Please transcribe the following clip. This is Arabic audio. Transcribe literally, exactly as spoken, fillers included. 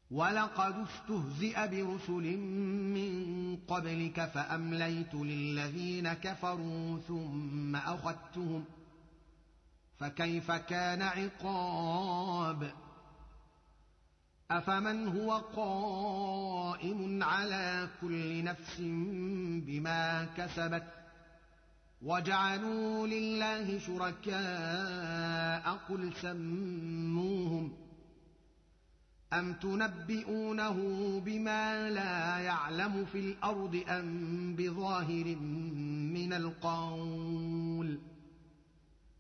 ولقد استهزئ برسل من قبلك فأمليت للذين كفروا ثم أخذتهم فكيف كان عقاب أفمن هو قائم على كل نفس بما كسبت وجعلوا لله شركاء قل سموهم أم تنبئونه بما لا يعلم في الأرض أم بظاهر من القول